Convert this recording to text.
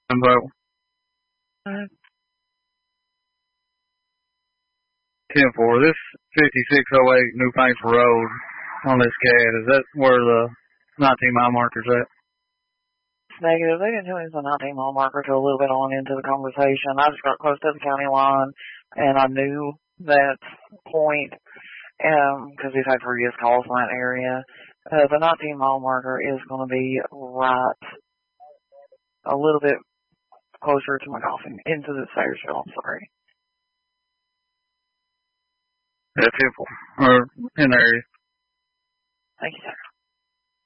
About 10-4. This 5608 New Painful Road on this CAD, is that where the 19-mile marker's at? Negative. They didn't tell me it's a 19-mile marker till a little bit on into the conversation. I just got close to the county line, and I knew that point because we've had previous calls in that area. The 19-mile marker is going to be right a little bit closer to my golfing, into the Sayersville, I'm sorry. Yeah, 10-4. Or in the area. Thank you, sir.